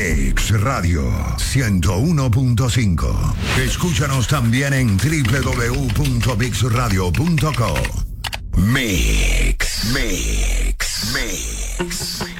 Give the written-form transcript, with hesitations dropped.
Mix Radio 101.5. Escúchanos también en www.mixradio.co. Mix.